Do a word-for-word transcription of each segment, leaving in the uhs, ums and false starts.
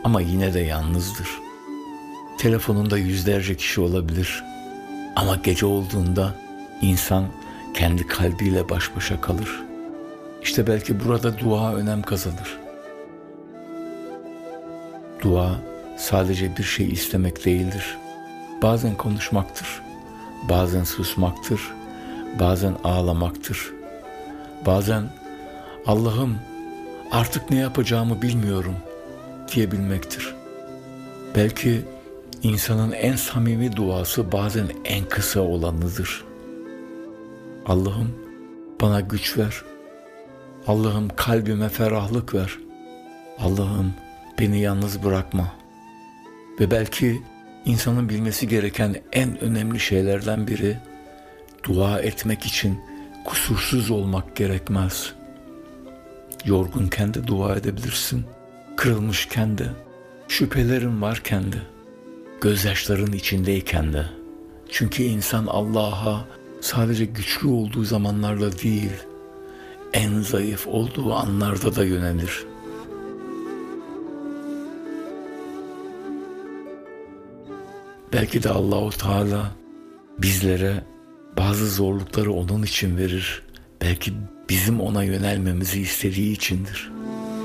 ama yine de yalnızdır. Telefonunda yüzlerce kişi olabilir ama gece olduğunda insan kendi kalbiyle baş başa kalır. İşte belki burada dua önem kazanır. Dua sadece bir şey istemek değildir. Bazen konuşmaktır, bazen susmaktır, bazen ağlamaktır. Bazen Allah'ım artık ne yapacağımı bilmiyorum diyebilmektir. Belki insanın en samimi duası bazen en kısa olanıdır. Allah'ım bana güç ver. Allah'ım kalbime ferahlık ver. Allah'ım beni yalnız bırakma. Ve belki insanın bilmesi gereken en önemli şeylerden biri, dua etmek için kusursuz olmak gerekmez. Yorgunken de dua edebilirsin. Kırılmışken de, şüphelerin varken de, gözyaşların içindeyken de. Çünkü insan Allah'a sadece güçlü olduğu zamanlarda değil, en zayıf olduğu anlarda da yönelir. Belki de Allahu Teala bizlere bazı zorlukları onun için verir. Belki bizim ona yönelmemizi istediği içindir.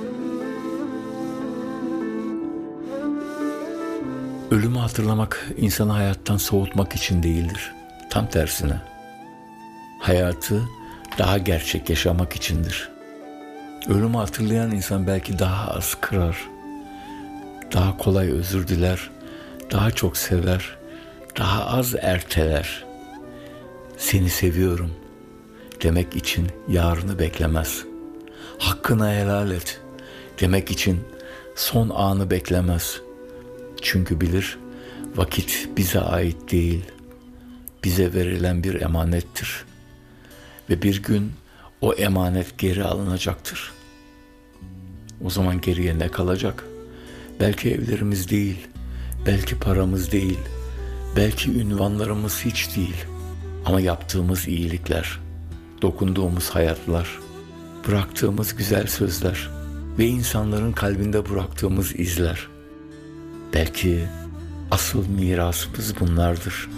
Ölümü hatırlamak insanı hayattan soğutmak için değildir. Tam tersine. Hayatı daha gerçek yaşamak içindir. Ölümü hatırlayan insan belki daha az kırar, daha kolay özür diler, daha çok sever, daha az erteler. Seni seviyorum demek için yarını beklemez. Hakkını helal et demek için son anı beklemez. Çünkü bilir, vakit bize ait değil, bize verilen bir emanettir. Ve bir gün o emanet geri alınacaktır. O zaman geriye ne kalacak? Belki evlerimiz değil, belki paramız değil, belki ünvanlarımız hiç değil. Ama yaptığımız iyilikler, dokunduğumuz hayatlar, bıraktığımız güzel sözler ve insanların kalbinde bıraktığımız izler. Belki asıl mirasımız bunlardır.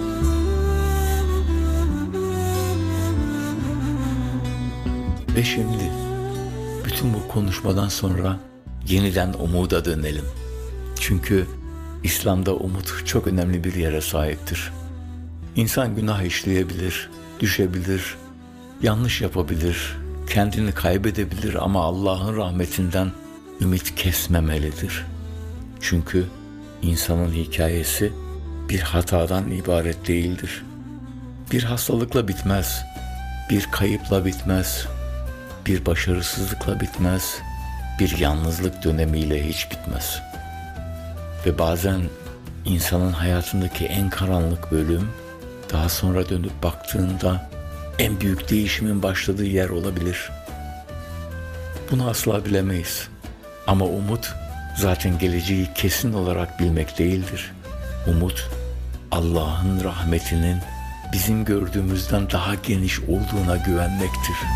Ve şimdi bütün bu konuşmadan sonra yeniden umuda dönelim. Çünkü İslam'da umut çok önemli bir yere sahiptir. İnsan günah işleyebilir, düşebilir, yanlış yapabilir, kendini kaybedebilir ama Allah'ın rahmetinden ümit kesmemelidir. Çünkü insanın hikayesi bir hatadan ibaret değildir. Bir hastalıkla bitmez, bir kayıpla bitmez, bir başarısızlıkla bitmez, bir yalnızlık dönemiyle hiç bitmez. Ve bazen insanın hayatındaki en karanlık bölüm, daha sonra dönüp baktığında en büyük değişimin başladığı yer olabilir. Bunu asla bilemeyiz. Ama umut zaten geleceği kesin olarak bilmek değildir. Umut, Allah'ın rahmetinin bizim gördüğümüzden daha geniş olduğuna güvenmektir.